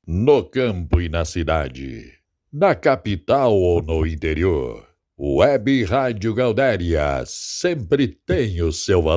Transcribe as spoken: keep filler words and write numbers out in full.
No campo e na cidade, na capital ou no interior, Web Rádio Gaudéria sempre tem o seu valor.